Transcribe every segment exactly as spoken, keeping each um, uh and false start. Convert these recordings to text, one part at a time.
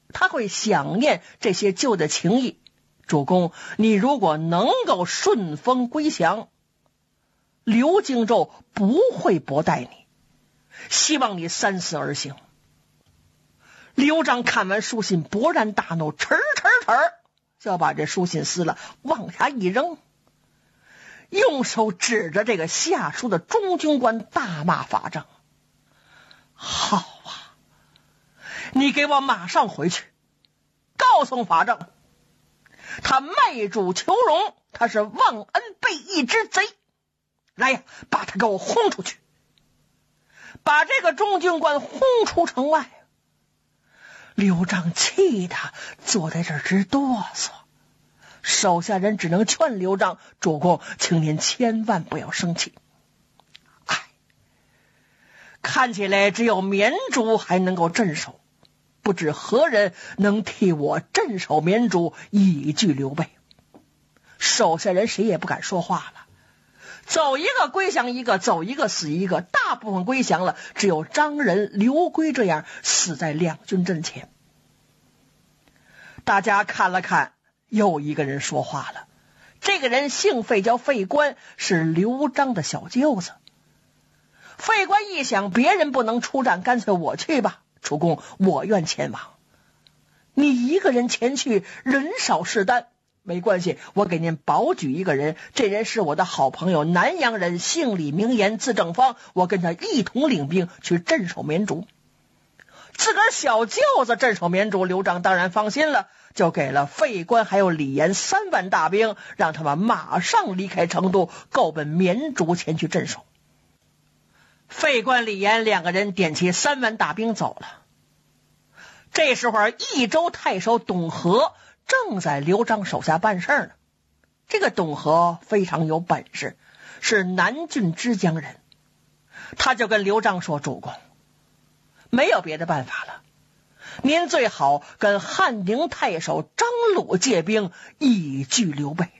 他会想念这些旧的情谊。主公，你如果能够顺风归降，刘荆州不会薄待你，希望你三思而行。刘璋看完书信，勃然大怒，哧哧哧就要把这书信撕了，往下一扔，用手指着这个下书的中军官大骂法正：好啊，你给我马上回去告诉法正，他卖主求荣，他是忘恩背义之贼，来呀，把他给我轰出去，把这个中军官轰出城外。刘璋气得坐在这儿直哆嗦，手下人只能劝刘璋：主公，请您千万不要生气。哎，看起来只有绵竹还能够镇守，不知何人能替我镇守绵竹，以拒刘备。手下人谁也不敢说话了，走一个归降一个，走一个死一个，大部分归降了，只有张仁、刘圭这样死在两军阵前。大家看了看，又一个人说话了。这个人姓费，叫费观，是刘璋的小舅子。费观一想，别人不能出战，干脆我去吧。主公，我愿前往。你一个人前去，人少势单，没关系，我给您保举一个人，这人是我的好朋友，南阳人，姓李名言，字正方，我跟他一同领兵去镇守绵竹。自个儿小舅子镇守绵竹，刘璋当然放心了，就给了费观还有李严三万大兵，让他们马上离开成都，够奔绵竹前去镇守。费观、李严两个人点起三万大兵走了。这时候益州太守董和正在刘璋手下办事呢。这个董和非常有本事，是南郡之江人。他就跟刘璋说：主公，没有别的办法了，您最好跟汉宁太守张鲁借兵，以拒刘备。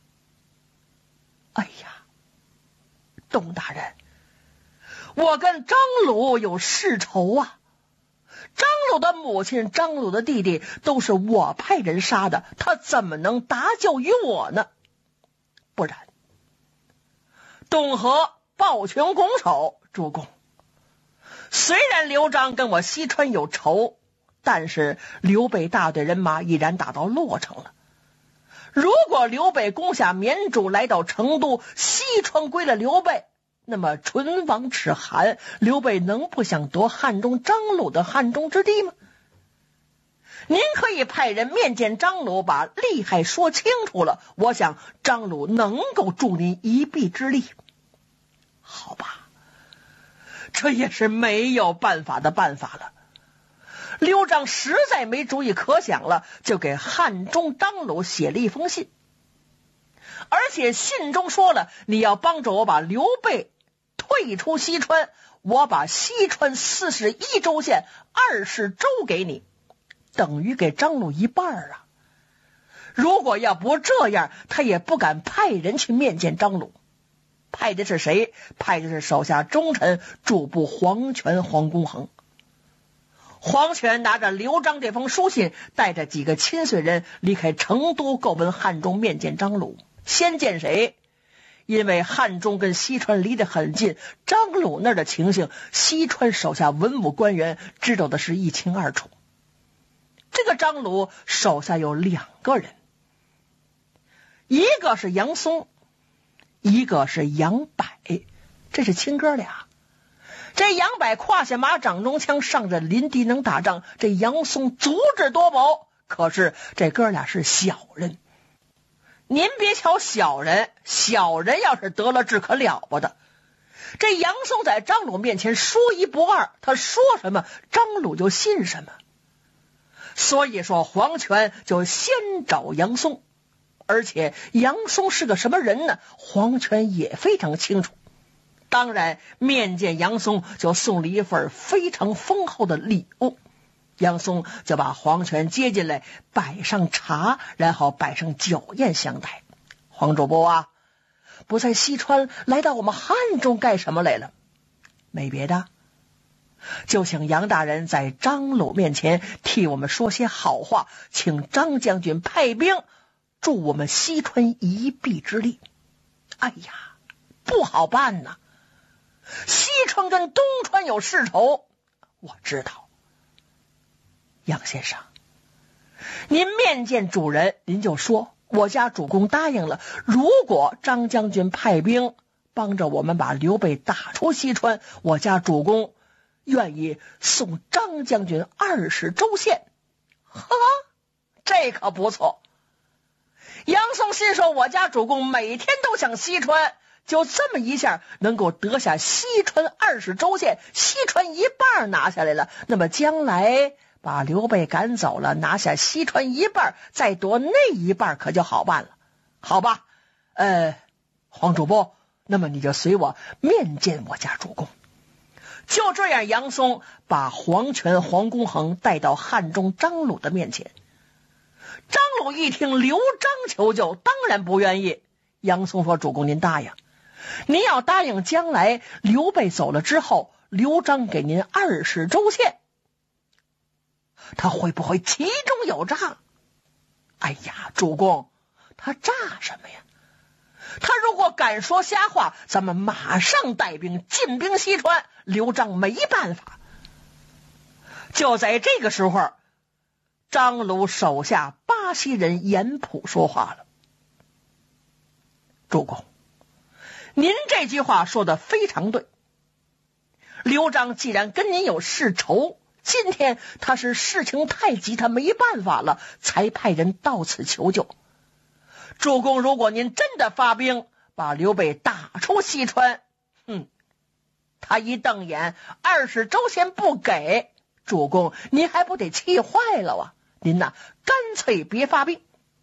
哎呀，董大人，我跟张鲁有世仇啊！张鲁的母亲、张鲁的弟弟都是我派人杀的，他怎么能搭救于我呢？不然，董和抱拳拱手：主公，虽然刘璋跟我西川有仇，但是刘备大队人马已然打到洛城了。如果刘备攻下绵竹，来到成都，西川归了刘备，那么唇亡齿寒，刘备能不想夺汉中张鲁的汉中之地吗？您可以派人面见张鲁，把利害说清楚了，我想张鲁能够助您一臂之力。好吧，这也是没有办法的办法了。刘璋实在没主意可想了，就给汉中张鲁写了一封信，而且信中说了，你要帮着我把刘备退出西川，我把西川四十一州县二十州给你，等于给张鲁一半啊。如果要不这样，他也不敢派人去面见张鲁。派的是谁？派的是手下忠臣主簿黄权、黄公衡。黄权拿着刘璋这封书信，带着几个亲随人离开成都，够奔汉中面见张鲁。先见谁？因为汉中跟西川离得很近，张鲁那儿的情形，西川手下文武官员知道的是一清二楚。这个张鲁手下有两个人，一个是杨松，一个是杨柏，这是亲哥俩。这杨柏胯下马，掌中枪，上阵临敌能打仗，这杨松足智多谋，可是这哥俩是小人。您别瞧小人，小人要是得了志可了不得。这杨松在张鲁面前说一不二，他说什么张鲁就信什么。所以说黄权就先找杨松，而且杨松是个什么人呢？黄权也非常清楚。当然面见杨松就送了一份非常丰厚的礼物，杨松就把黄权接进来，摆上茶，然后摆上酒宴相待。黄主簿啊，不在西川，来到我们汉中干什么来了？没别的， 就请杨大人在张鲁面前替我们说些好话，请张将军派兵助我们西川一臂之力。哎呀，不好办呐！西川跟东川有世仇，我知道。杨先生，您面见主人，您就说我家主公答应了，如果张将军派兵帮着我们把刘备打出西川，我家主公愿意送张将军二十州县。哈，这可不错。杨松心说，我家主公每天都想西川，就这么一下能够得下西川二十州县，西川一半拿下来了，那么将来把刘备赶走了，拿下西川一半，再夺那一半可就好办了。好吧，呃，黄主播，那么你就随我面见我家主公。就这样，杨松把黄权、黄公衡带到汉中张鲁的面前。张鲁一听刘璋求救，当然不愿意。杨松说，主公您答应，您要答应将来刘备走了之后，刘璋给您二十州县。他会不会其中有诈？哎呀，主公，他诈什么呀？他如果敢说瞎话，咱们马上带兵进兵西川，刘璋没办法。就在这个时候，张鲁手下巴西人严普说话了。主公，您这句话说的非常对。刘璋既然跟您有世仇，今天他是事情太急，他没办法了，才派人到此求救。主公，如果您真的发兵把刘备打出西川，哼，他一瞪眼，二十州县不给，主公您还不得气坏了啊？您呐，干脆别发兵。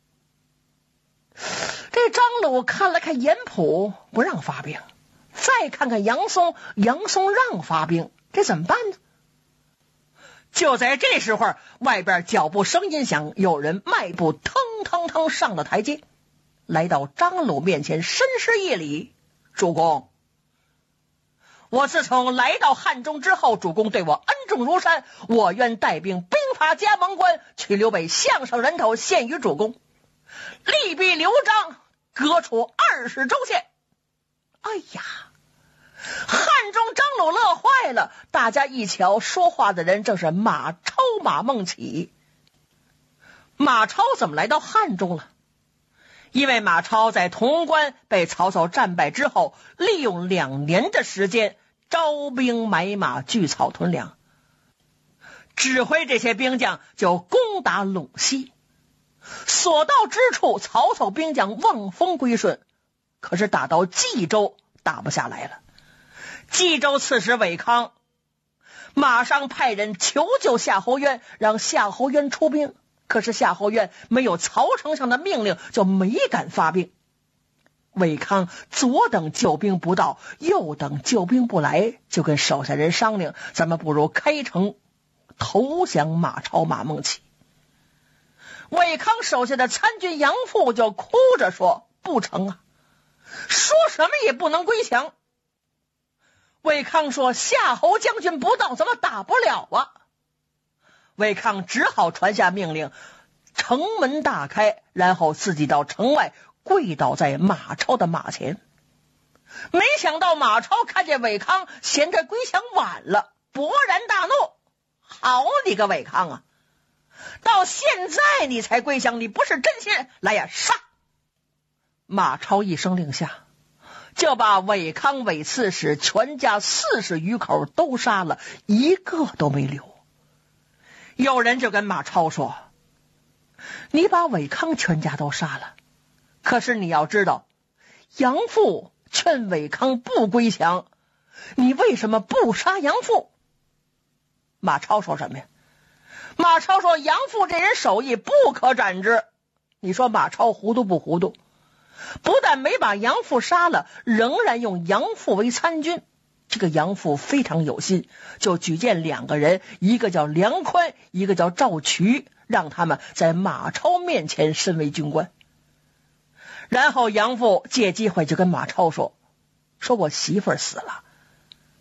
这张鲁看了看严普，不让发兵，再看看杨松，杨松让发兵，这怎么办呢？就在这时候，外边脚步声音响，有人迈步腾腾腾上了台阶，来到张鲁面前，深施一礼。主公，我自从来到汉中之后，主公对我恩重如山，我愿带兵兵发加盟关，取刘备项上人头献于主公，力逼刘璋革除二十州县。哎呀，汉中张鲁乐坏了，大家一瞧，说话的人正是马超、马孟起。马超怎么来到汉中了？因为马超在潼关被曹操战败之后，利用两年的时间招兵买马，聚草屯粮，指挥这些兵将就攻打陇西。所到之处，曹操兵将望风归顺，可是打到冀州打不下来了。冀州刺史韦康马上派人求救夏侯渊，让夏侯渊出兵，可是夏侯渊没有曹丞相的命令，就没敢发兵。韦康左等救兵不到，右等救兵不来，就跟手下人商量，咱们不如开城投降马超、马孟起。韦康手下的参军杨阜就哭着说，不成啊，说什么也不能归降。韦康说，夏侯将军不到，咱们打不了啊。韦康只好传下命令，城门大开，然后自己到城外跪倒在马超的马前。没想到马超看见韦康，嫌着归降晚了，勃然大怒，好你个韦康啊，到现在你才归降，你不是真心，来呀，杀！马超一声令下，就把韦康、韦刺史全家四十余口都杀了，一个都没留。有人就跟马超说，你把韦康全家都杀了，可是你要知道，杨阜劝韦康不归降，你为什么不杀杨阜？马超说什么呀？马超说，杨阜这人手艺不可斩之。你说马超糊涂不糊涂？不但没把杨阜杀了，仍然用杨阜为参军。这个杨阜非常有心，就举荐两个人，一个叫梁宽，一个叫赵渠，让他们在马超面前身为军官。然后杨阜借机会就跟马超说，说我媳妇儿死了，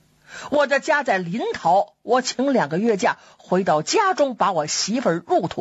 我这家在临洮，我请两个月假回到家中，把我媳妇儿入土。